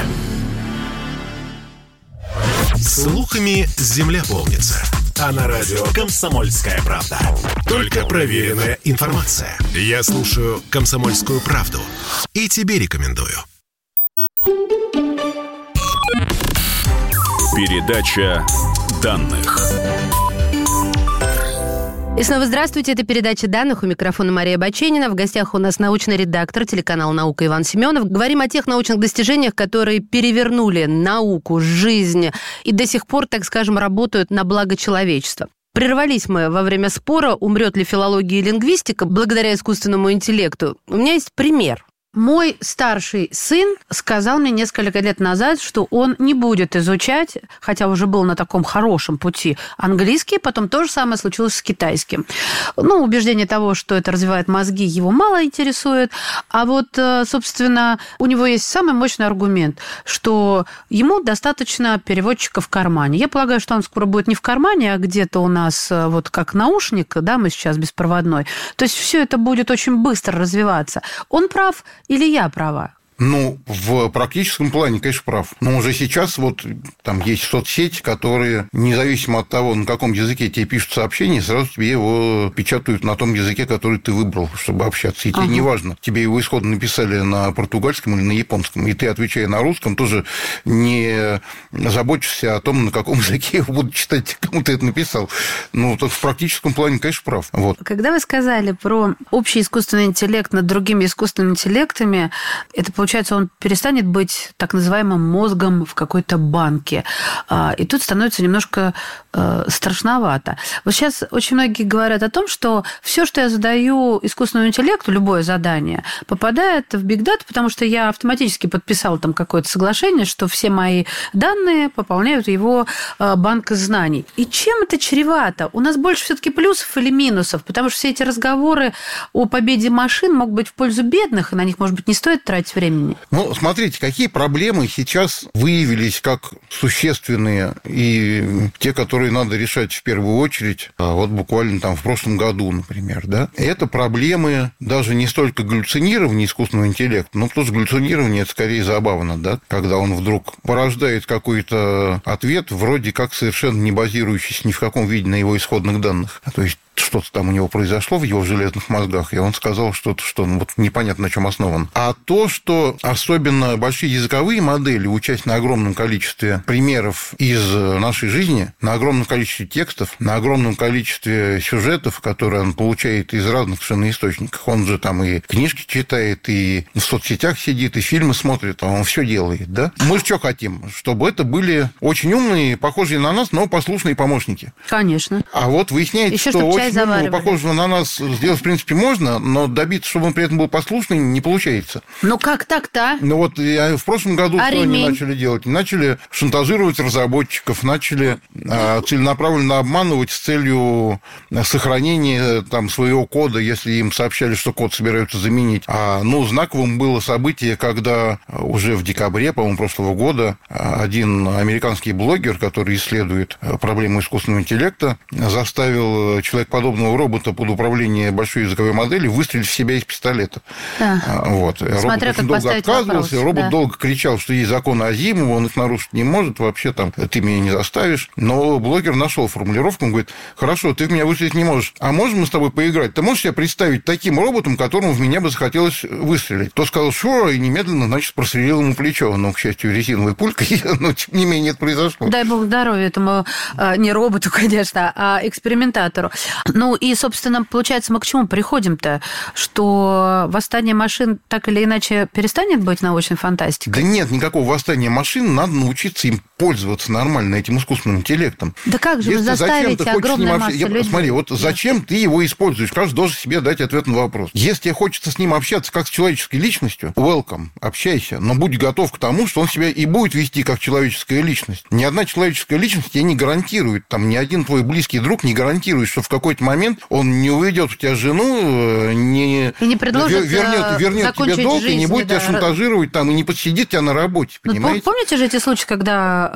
Слухами земля полнится. А на радио «Комсомольская правда» только проверенная информация. Я слушаю «Комсомольскую правду» и тебе рекомендую. Передача данных.
И снова здравствуйте, это передача данных, у микрофона Мария Баченина. В гостях у нас научный редактор телеканала «Наука» Иван Семенов. Говорим о тех научных достижениях, которые перевернули науку, жизнь и до сих пор, так скажем, работают на благо человечества. Прервались мы во время спора, умрет ли филология и лингвистика благодаря искусственному интеллекту. У меня есть пример.
Мой старший сын сказал мне несколько лет назад, что он не будет изучать, хотя уже был на таком хорошем пути, английский, потом то же самое случилось с китайским. Убеждение того, что это развивает мозги, его мало интересует. А вот, собственно, у него есть самый мощный аргумент, что ему достаточно переводчика в кармане. Я полагаю, что он скоро будет не в кармане, а где-то у нас вот как наушник, мы сейчас беспроводной. То есть все это будет очень быстро развиваться. Он прав или я права?
В практическом плане, конечно, прав. Но уже сейчас там есть соцсети, которые, независимо от того, на каком языке тебе пишут сообщения, сразу тебе его печатают на том языке, который ты выбрал, чтобы общаться. И тебе не важно, тебе его исходно написали на португальском или на японском, и ты, отвечая на русском, тоже не заботишься о том, на каком языке его будут читать, кому ты это написал. В практическом плане, конечно, прав.
Когда вы сказали про общий искусственный интеллект над другими искусственными интеллектами, это получается получается, он перестанет быть так называемым мозгом в какой-то банке. И тут становится немножко страшновато. Вот сейчас очень многие говорят о том, что все, что я задаю искусственному интеллекту, любое задание, попадает в Big Data, потому что я автоматически подписал там какое-то соглашение, что все мои данные пополняют его банк знаний. И чем это чревато? У нас больше все-таки плюсов или минусов? Потому что все эти разговоры о победе машин могут быть в пользу бедных, и на них, может быть, не стоит тратить времени.
Ну, смотрите, какие проблемы сейчас выявились как существенные, и те, которые надо решать в первую очередь, вот буквально там в прошлом году, например, да, это проблемы даже не столько галлюцинирования искусственного интеллекта, но потому что галлюцинирование – это скорее забавно, да, когда он вдруг порождает какой-то ответ, вроде как совершенно не базирующийся ни в каком виде на его исходных данных. То есть что-то там у него произошло в его железных мозгах, и он сказал что-то, что вот непонятно на чем основан. А то, что особенно большие языковые модели, учась на огромном количестве примеров из нашей жизни, на огромном количестве текстов, на огромном количестве сюжетов, которые он получает из разных совершенно источников, он же там и книжки читает, и в соцсетях сидит, и фильмы смотрит, он все делает, да? Мы же что хотим? Чтобы это были очень умные, похожие на нас, но послушные помощники.
Конечно.
А вот выясняется,
еще,
что очень похожего на нас сделать, в принципе, можно, но добиться, чтобы он при этом был послушный, не получается.
Ну, как так-то?
Ну, вот в прошлом году что они начали делать? Начали шантажировать разработчиков, начали целенаправленно обманывать с целью сохранения там своего кода, если им сообщали, что код собираются заменить. Знаковым было событие, когда уже в декабре, по-моему, прошлого года один американский блогер, который исследует проблему искусственного интеллекта, заставил человекоподобного робота под управление большой языковой модели выстрелить в себя из пистолета. Да. Вот. Робот очень долго отказывался, робот долго кричал, что есть законы Азимова, он их нарушить не может, вообще там ты меня не заставишь. Но блогер нашел формулировку, он говорит: хорошо, ты в меня выстрелить не можешь, а можем мы с тобой поиграть? Ты можешь себя представить таким роботом, которому в меня бы захотелось выстрелить? Тот сказал: sure, и немедленно, значит, прострелил ему плечо. Но, к счастью, резиновой пулькой, но, тем не менее, это произошло.
Дай бог здоровья этому не роботу, конечно, а экспериментатору. Ну и, собственно, получается, мы к чему приходим-то? Что восстание машин так или иначе перестанет быть научной фантастикой?
Да нет никакого восстания машин, надо научиться им пользоваться нормально, этим искусственным интеллектом.
Да как же вы заставите огромную массу людей?
Смотри, вот зачем ты его используешь? Каждый должен себе дать ответ на вопрос. Если тебе хочется с ним общаться как с человеческой личностью, welcome, общайся, но будь готов к тому, что он себя и будет вести как человеческая личность. Ни одна человеческая личность тебе не гарантирует, там ни один твой близкий друг не гарантирует, что в какой-то момент он не уведет у тебя жену, не
предложит
вернет тебе долг,
жизнь,
и не будет тебя шантажировать там, и не подсидит тебя на работе, понимаете?
Помните же эти случаи, когда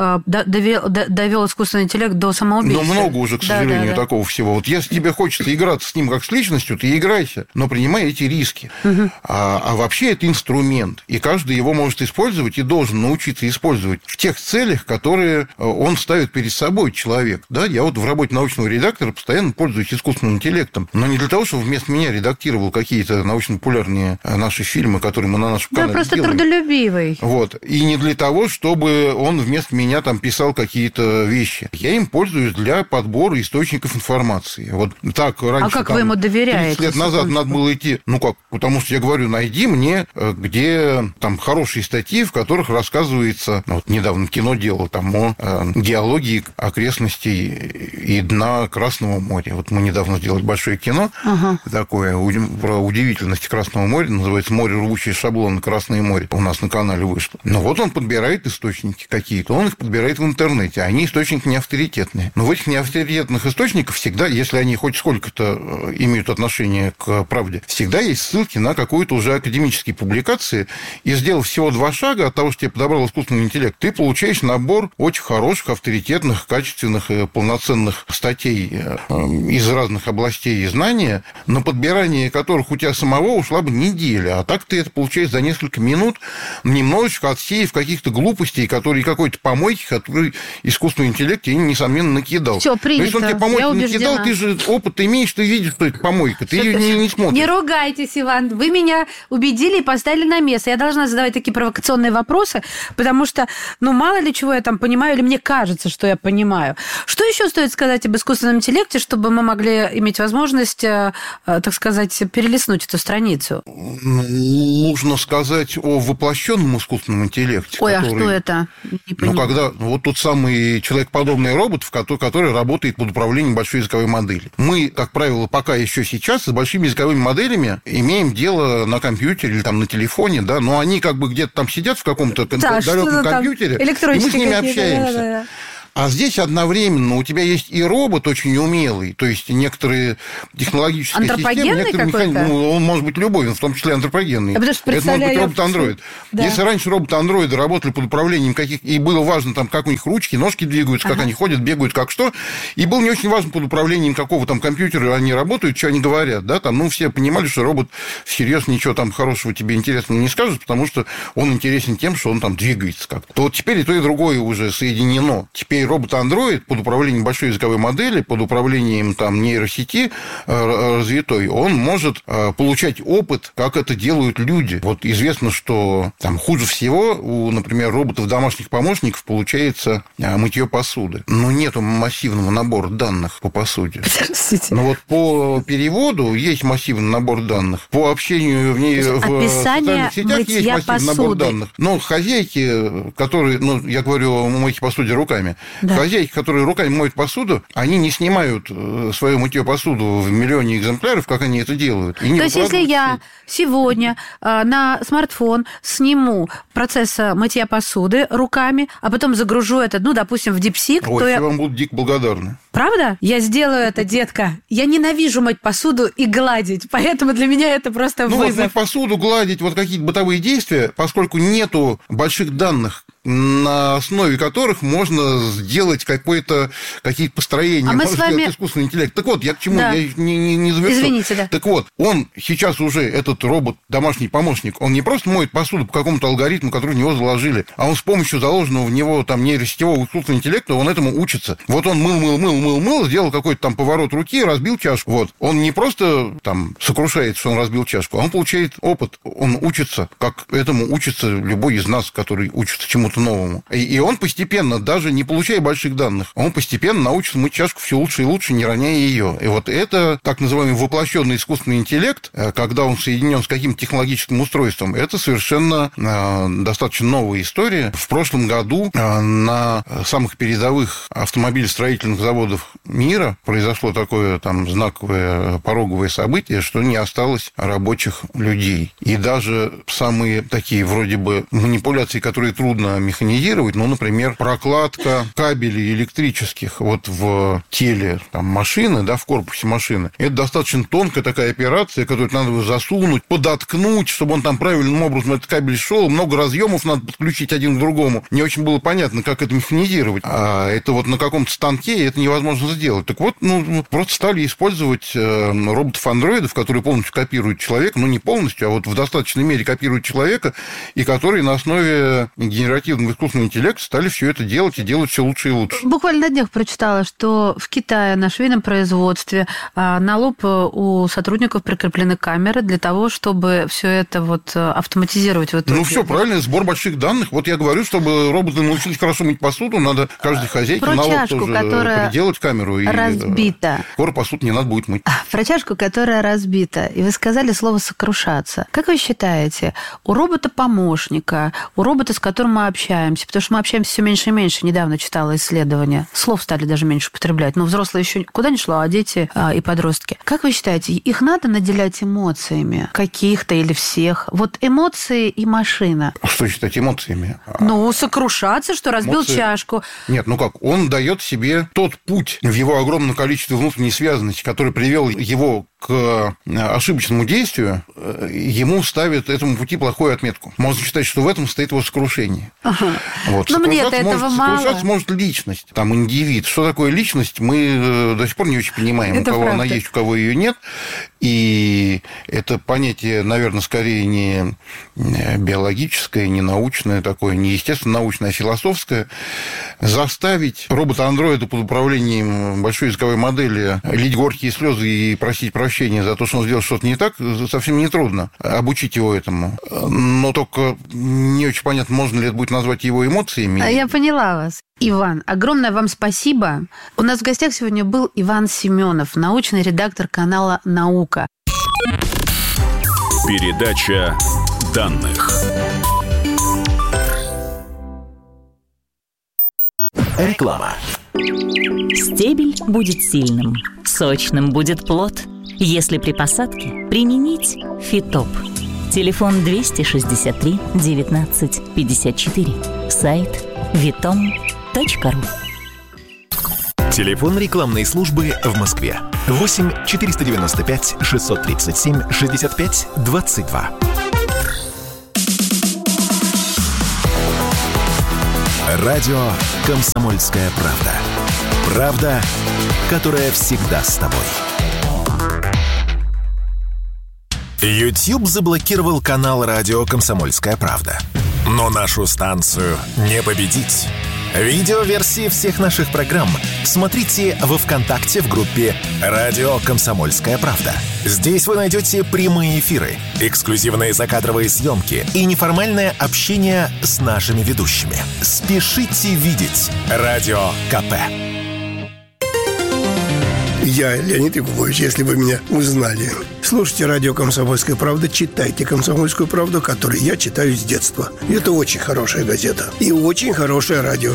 довел искусственный интеллект до самоубийства?
Ну, много уже, к сожалению, такого всего. Вот если тебе хочется играться с ним как с личностью, ты играйся, но принимай эти риски. Угу. А вообще это инструмент, и каждый его может использовать и должен научиться использовать в тех целях, которые он ставит перед собой, человек. Да? Я вот в работе научного редактора постоянно пользуюсь искусственным интеллектом, но не для того, чтобы вместо меня редактировал какие-то научно-популярные наши фильмы, которые мы на нашем канале
просто
делаем.
трудолюбивый.
Вот. И не для того, чтобы он вместо меня там писал какие-то вещи. Я им пользуюсь для подбора источников информации. Вот так раньше...
А как вы ему доверяете?
30 лет назад надо было идти... Ну как? Потому что я говорю, найди мне, где там хорошие статьи, в которых рассказывается... Вот недавно кино делал там о геологии окрестностей и дна Красного моря. Вот мы недавно сделали большое кино такое про удивительности Красного моря. Называется «Море, рвущие шаблоны. Красное море». У нас на канале вышло. Но вот он подбирает источники какие-то. Он их подбирает в интернете. Они источники не авторитетные. Но в этих неавторитетных источниках всегда, если они хоть сколько-то имеют отношение к правде, всегда есть ссылки на какую-то уже академические публикации. И сделав всего 2 шага от того, что тебе подобрал искусственный интеллект, ты получаешь набор очень хороших, авторитетных, качественных и полноценных статей из разных областей и знания, на подбирание которых у тебя самого ушла бы неделя. А так ты это получаешь за несколько минут, немножечко отсеяв каких-то глупостей, которые какой-то помойки, который искусственный интеллект тебе, несомненно, накидал.
Все, принято.
Если он тебе помойку накидал, ты же опыт имеешь, ты видишь, что это помойка. Ты ее не смотришь.
Не ругайтесь, Иван. Вы меня убедили и поставили на место. Я должна задавать такие провокационные вопросы, потому что, мало ли чего я там понимаю, или мне кажется, что я понимаю. Что еще стоит сказать об искусственном интеллекте, чтобы мы могли иметь возможность, так сказать, перелистнуть эту страницу?
Нужно сказать о воплощенном искусственном интеллекте.
Ой, который... а что это?
Когда вот тот самый человекоподобный робот, который работает под управлением большой языковой модели. Мы, как правило, пока еще сейчас с большими языковыми моделями имеем дело на компьютере или там на телефоне, да, но они как бы где-то там сидят в каком-то далеком компьютере, и мы с ними общаемся. Да. А здесь одновременно у тебя есть и робот очень умелый, то есть некоторые технологические системы, некоторые механизмы, он может быть любой, в том числе антропогенный. Это может быть робот-андроид. Да. Если раньше роботы-андроиды работали под управлением и было важно, там, как у них ручки, ножки двигаются, как они ходят, бегают, как что, и было не очень важно под управлением какого там компьютера они работают, что они говорят, да, там, все понимали, что робот всерьез ничего там хорошего тебе интересного не скажет, потому что он интересен тем, что он там двигается как-то. То вот теперь и то, и другое уже соединено. Теперь робот-андроид под управлением большой языковой модели, под управлением там нейросети развитой, он может получать опыт, как это делают люди. Вот известно, что там хуже всего у, например, роботов-домашних помощников получается мытье посуды. Но нету массивного набора данных по посуде. Но вот по переводу есть массивный набор данных. По общению в ней в социальных сетях есть массивный набор данных. Но хозяйки, которые, я говорю о мойке посуды руками, да. Хозяйки, которые руками моют посуду, они не снимают свое мытье посуду в миллионе экземпляров, как они это делают.
То есть, если я сегодня на смартфон сниму процесс мытья посуды руками, а потом загружу это, допустим, в DeepSeek,
то я вам буду дико благодарна.
Правда? Я сделаю это, детка. Я ненавижу мыть посуду и гладить, поэтому для меня это просто вызов.
Вот мыть посуду, гладить, вот какие-то бытовые действия, поскольку нету больших данных, на основе которых можно сделать какие-то построения, можно сделать искусственный интеллект. Так вот, я к чему? Да. Я не завершу.
Извините, да.
Так вот, он сейчас уже, этот робот, домашний помощник, он не просто моет посуду по какому-то алгоритму, который в него заложили, а он с помощью заложенного в него там нейросетевого искусственного интеллекта, он этому учится. Вот он мыл, сделал какой-то там поворот руки, разбил чашку. Вот. Он не просто там сокрушается, что он разбил чашку, а он получает опыт, он учится, как этому учится любой из нас, который учится чему-то новому. И он постепенно, даже не получая больших данных, он постепенно научится мыть чашку все лучше и лучше, не роняя ее. И вот это так называемый воплощенный искусственный интеллект, когда он соединен с каким-то технологическим устройством, это совершенно достаточно новая история. В прошлом году на самых передовых автомобилестроительных заводах мира произошло такое там знаковое пороговое событие, что не осталось рабочих людей. И даже самые такие вроде бы манипуляции, которые трудно механизировать, например, прокладка кабелей электрических вот в теле там, машины, да, в корпусе машины, это достаточно тонкая такая операция, которую надо засунуть, подоткнуть, чтобы он там правильным образом этот кабель шел, много разъемов надо подключить один к другому. Не очень было понятно, как это механизировать. А это вот на каком-то станке это невозможно сделать. Так вот, просто стали использовать роботов-андроидов, которые полностью копируют человека, не полностью, а вот в достаточной мере копируют человека, и которые на основе генеративного искусственного интеллекта стали все это делать и делать все лучше и лучше.
Буквально на днях прочитала, что в Китае на швейном производстве на лоб у сотрудников прикреплены камеры для того, чтобы все это вот автоматизировать.
Все правильно, сбор больших данных. Вот я говорю, чтобы роботы научились хорошо мыть посуду, надо каждой хозяйке на лоб тоже приделать камеру. И
разбита.
Скоро посуду не надо будет мыть.
Про чашку, которая разбита. И вы сказали слово «сокрушаться». Как вы считаете, у робота-помощника, у робота, с которым мы общаемся, потому что мы общаемся все меньше и меньше, недавно читала исследования, слов стали даже меньше употреблять, но взрослые еще куда ни шло, а дети и подростки. Как вы считаете, их надо наделять эмоциями? Каких-то или всех? Вот эмоции и машина.
Что считать эмоциями?
Сокрушаться, что разбил чашку.
Нет, он дает себе тот путь в его огромном количестве внутренней связанности, который привел его к ошибочному действию, ему ставят этому пути плохую отметку. Можно считать, что в этом состоит его сокрушение.
Ага. Но мне-то этого мало.
Сокрушаться может личность, там, индивид. Что такое личность, мы до сих пор не очень понимаем, у кого она есть, у кого ее нет. И это понятие, наверное, скорее не биологическое, не научное такое, не естественно-научное, а философское. Заставить робота-андроида под управлением большой языковой модели лить горькие слезы и просить прощения за то, что он сделал что-то не так, совсем не трудно обучить его этому. Но только не очень понятно, можно ли это будет назвать его эмоциями.
Я поняла вас. Иван, огромное вам спасибо. У нас в гостях сегодня был Иван Семенов, научный редактор канала «Наука».
Передача данных.
Реклама.
Стебель будет сильным, сочным будет плод. Если при посадке применить Фитоп. Телефон 263 19 54. Сайт vitom.ru.
Телефон рекламной службы в Москве 8 495 637 65 22. Радио «Комсомольская правда». Правда, которая всегда с тобой. YouTube заблокировал канал радио «Комсомольская правда». Но нашу станцию не победить. Видеоверсии всех наших программ смотрите во ВКонтакте в группе «Радио Комсомольская правда». Здесь вы найдете прямые эфиры, эксклюзивные закадровые съемки и неформальное общение с нашими ведущими. Спешите видеть Радио КП.
Я Леонид Якубович, если вы меня узнали. Слушайте радио «Комсомольская правда», читайте «Комсомольскую правду», которую я читаю с детства. Это очень хорошая газета и очень хорошее радио.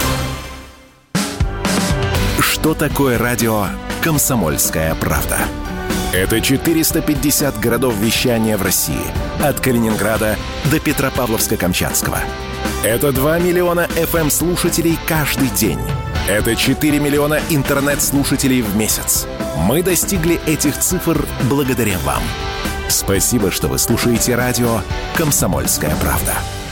Что такое радио «Комсомольская правда»? Это 450 городов вещания в России. От Калининграда до Петропавловска-Камчатского. Это 2 миллиона FM-слушателей каждый день. Это 4 миллиона интернет-слушателей в месяц. Мы достигли этих цифр благодаря вам. Спасибо, что вы слушаете радио «Комсомольская правда».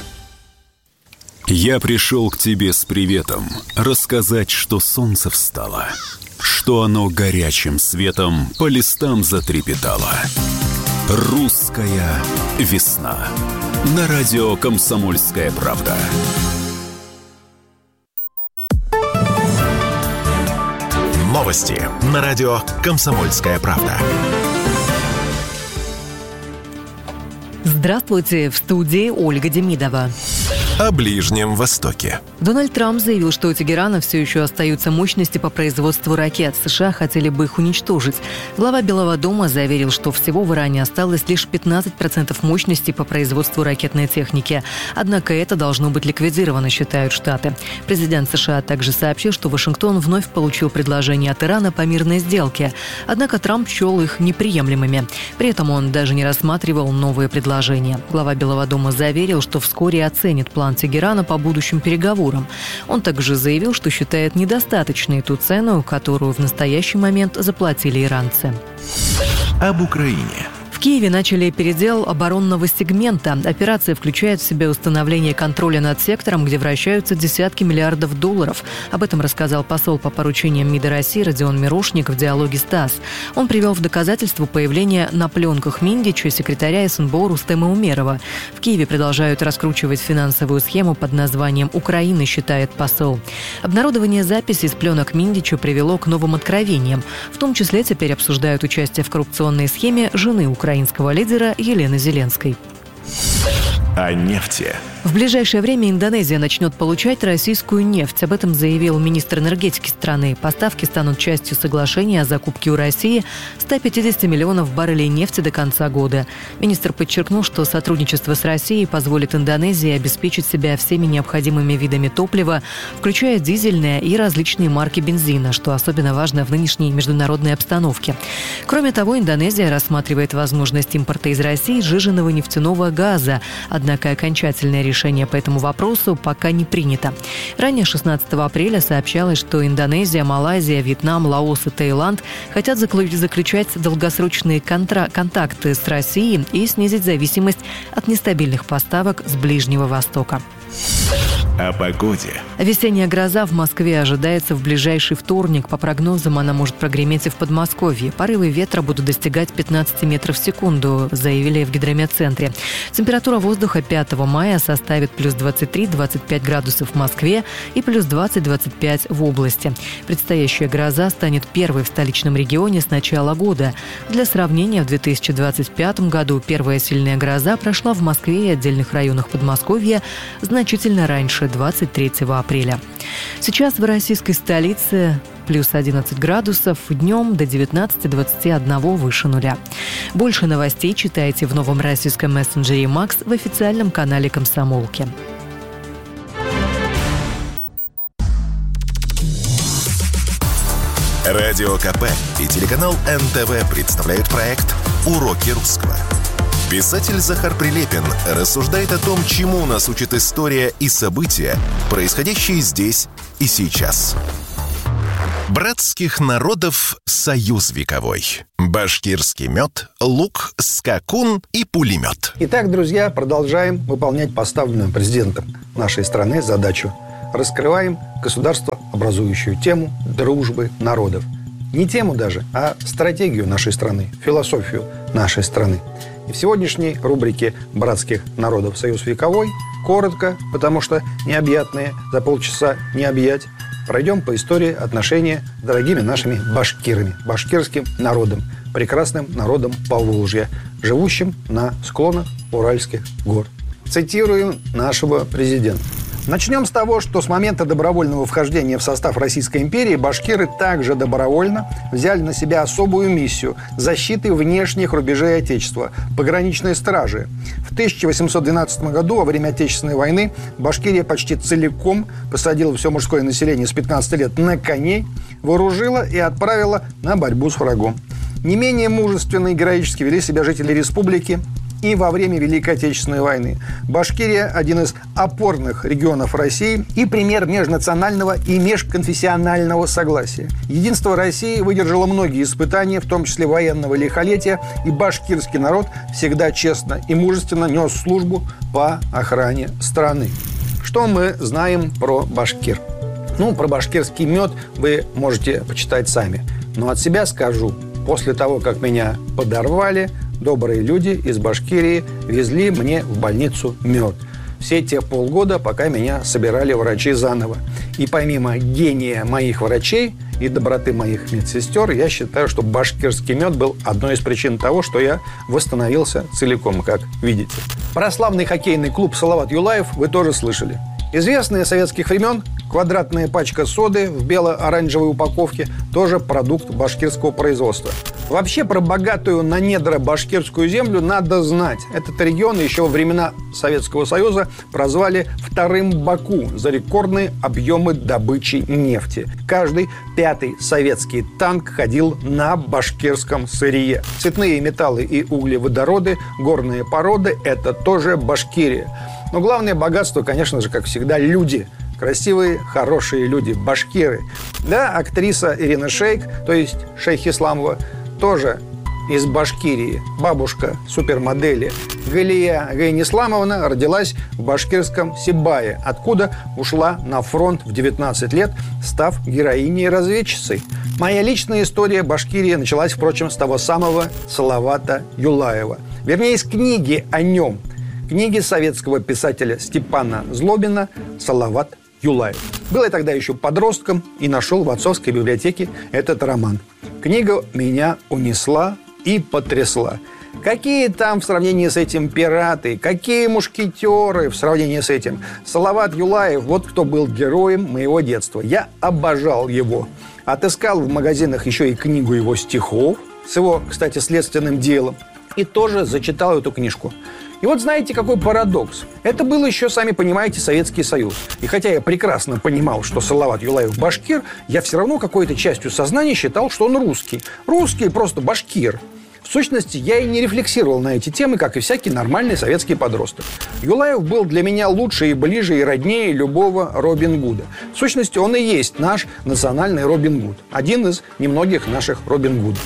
Я пришел к тебе с приветом, рассказать, что солнце встало, что оно горячим светом по листам затрепетало. Русская весна. На радио «Комсомольская правда».
Новости на радио «Комсомольская правда».
Здравствуйте, в студии Ольга Демидова.
О Ближнем Востоке.
Дональд Трамп заявил, что у Тегерана все еще остаются мощности по производству ракет. США хотели бы их уничтожить. Глава Белого дома заверил, что всего в Иране осталось лишь 15% мощности по производству ракетной техники. Однако это должно быть ликвидировано, считают Штаты. Президент США также сообщил, что Вашингтон вновь получил предложение от Ирана по мирной сделке. Однако Трамп счел их неприемлемыми. При этом он даже не рассматривал новые предложения. Глава Белого дома заверил, что вскоре оценит план Тегерана по будущим переговорам. Он также заявил, что считает недостаточной ту цену, которую в настоящий момент заплатили иранцы.
Об Украине.
В Киеве начали передел оборонного сегмента. Операция включает в себя установление контроля над сектором, где вращаются десятки миллиардов долларов. Об этом рассказал посол по поручениям МИДа России Родион Мирошник в диалоге с ТАСС. Он привел в доказательство появления на пленках Миндича секретаря СНБО Рустема Умерова. В Киеве продолжают раскручивать финансовую схему под названием «Украина», считает посол. Обнародование записей с пленок Миндича привело к новым откровениям. В том числе теперь обсуждают участие в коррупционной схеме жены украинского лидера Елены Зеленской.
О нефти.
В ближайшее время Индонезия начнет получать российскую нефть. Об этом заявил министр энергетики страны. Поставки станут частью соглашения о закупке у России 150 миллионов баррелей нефти до конца года. Министр подчеркнул, что сотрудничество с Россией позволит Индонезии обеспечить себя всеми необходимыми видами топлива, включая дизельное и различные марки бензина, что особенно важно в нынешней международной обстановке. Кроме того, Индонезия рассматривает возможность импорта из России сжиженного нефтяного газа. Однако окончательное решение по этому вопросу пока не принято. Ранее 16 апреля сообщалось, что Индонезия, Малайзия, Вьетнам, Лаос и Таиланд хотят заключать долгосрочные контакты с Россией и снизить зависимость от нестабильных поставок с Ближнего Востока.
О погоде.
Весенняя гроза в Москве ожидается в ближайший вторник. По прогнозам, она может прогреметь и в Подмосковье. Порывы ветра будут достигать 15 метров в секунду, заявили в гидрометцентре. Температура воздуха 5 мая составит плюс 23-25 градусов в Москве и плюс 20-25 в области. Предстоящая гроза станет первой в столичном регионе с начала года. Для сравнения, в 2025 году первая сильная гроза прошла в Москве и отдельных районах Подмосковья значительно раньше, 23 апреля. Сейчас в российской столице плюс 11 градусов, днем до 19-21 выше нуля. Больше новостей читайте в новом российском мессенджере «Макс» в официальном канале «Комсомолки».
Радио КП и телеканал НТВ представляют проект «Уроки русского». Писатель Захар Прилепин рассуждает о том, чему нас учит история и события, происходящие здесь и сейчас. Братских народов союз вековой. Башкирский мед, лук, скакун и пулемет.
Итак, друзья, продолжаем выполнять поставленную президентом нашей страны задачу. Раскрываем государствообразующую тему дружбы народов. Не тему даже, а стратегию нашей страны, философию нашей страны. И в сегодняшней рубрике «Братских народов союз вековой» коротко, потому что необъятные за полчаса не объять, пройдем по истории отношения с дорогими нашими башкирами, башкирским народом, прекрасным народом Поволжья, живущим на склонах Уральских гор. Цитирую нашего президента. Начнем с того, что с момента добровольного вхождения в состав Российской империи башкиры также добровольно взяли на себя особую миссию защиты внешних рубежей Отечества – пограничной стражи. В 1812 году, во время Отечественной войны, Башкирия почти целиком посадила все мужское население с 15 лет на коней, вооружила и отправила на борьбу с врагом. Не менее мужественно и героически вели себя жители республики и во время Великой Отечественной войны. Башкирия – один из опорных регионов России и пример межнационального и межконфессионального согласия. Единство России выдержало многие испытания, в том числе военного лихолетия, и башкирский народ всегда честно и мужественно нес службу по охране страны. Что мы знаем про башкир? Про башкирский мед вы можете почитать сами. Но от себя скажу. После того, как меня подорвали, добрые люди из Башкирии везли мне в больницу мед. Все те полгода, пока меня собирали врачи заново. И помимо гения моих врачей и доброты моих медсестер, я считаю, что башкирский мед был одной из причин того, что я восстановился целиком, как видите. Про славный хоккейный клуб «Салават Юлаев» вы тоже слышали. Известная с советских времен квадратная пачка соды в бело-оранжевой упаковке – тоже продукт башкирского производства. Вообще, про богатую на недра башкирскую землю надо знать. Этот регион еще во времена Советского Союза прозвали «вторым Баку» за рекордные объемы добычи нефти. Каждый пятый советский танк ходил на башкирском сырье. Цветные металлы и углеводороды, горные породы – это тоже Башкирия. Но главное богатство, конечно же, как всегда, люди. Красивые, хорошие люди, башкиры. Да, актриса Ирина Шейк, то есть Шейх Исламова, тоже из Башкирии. Бабушка супермодели Галия Гайнисламовна родилась в башкирском Сибае, откуда ушла на фронт в 19 лет, став героиней-разведчицей. Моя личная история Башкирии началась, впрочем, с того самого Салавата Юлаева. Вернее, из книги о нем. Книги советского писателя Степана Злобина «Салават Юлаев». Был я тогда еще подростком и нашел в отцовской библиотеке этот роман. Книга меня унесла и потрясла. Какие там в сравнении с этим пираты, какие мушкетеры в сравнении с этим. Салават Юлаев, вот кто был героем моего детства. Я обожал его. Отыскал в магазинах еще и книгу его стихов с его, кстати, следственным делом. И тоже зачитал эту книжку. И вот знаете, какой парадокс. Это был еще, сами понимаете, Советский Союз. И хотя я прекрасно понимал, что Салават Юлаев башкир, я все равно какой-то частью сознания считал, что он русский. Русский просто башкир. В сущности, я и не рефлексировал на эти темы, как и всякий нормальный советский подросток. Юлаев был для меня лучше и ближе и роднее любого Робин Гуда. В сущности, он и есть наш национальный Робин Гуд. Один из немногих наших Робин Гудов.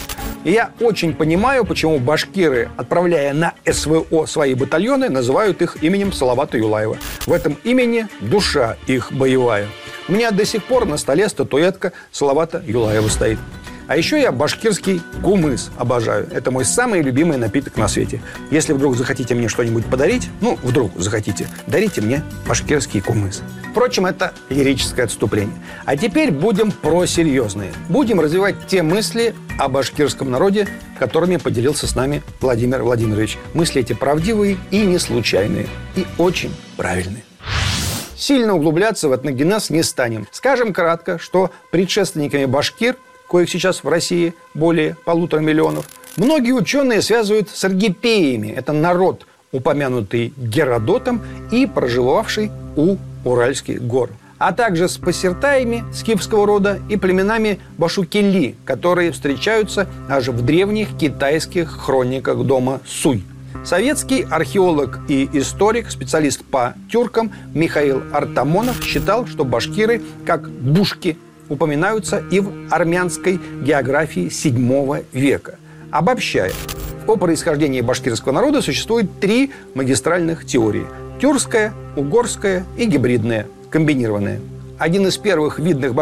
И я очень понимаю, почему башкиры, отправляя на СВО свои батальоны, называют их именем Салавата Юлаева. В этом имени душа их боевая. У меня до сих пор на столе статуэтка Салавата Юлаева стоит. А еще я башкирский кумыс обожаю. Это мой самый любимый напиток на свете. Если вдруг захотите мне что-нибудь подарить, вдруг захотите, дарите мне башкирский кумыс. Впрочем, это лирическое отступление. А теперь будем про серьезные. Будем развивать те мысли о башкирском народе, которыми поделился с нами Владимир Владимирович. Мысли эти правдивые и не случайные. И очень правильные. Сильно углубляться в этногенез не станем. Скажем кратко, что предшественниками башкир, коих сейчас в России более 1,5 миллиона, многие ученые связывают с аргипеями. Это народ, упомянутый Геродотом и проживавший у Уральских гор. А также с пассертаями скифского рода и племенами башукели, которые встречаются аж в древних китайских хрониках дома Суй. Советский археолог и историк, специалист по тюркам Михаил Артамонов считал, что башкиры, как бушки, упоминаются и в армянской географии VII века. Обобщая, о происхождении башкирского народа существует 3 магистральных теории: тюркская, угорская и гибридная, комбинированная. Один из первых видных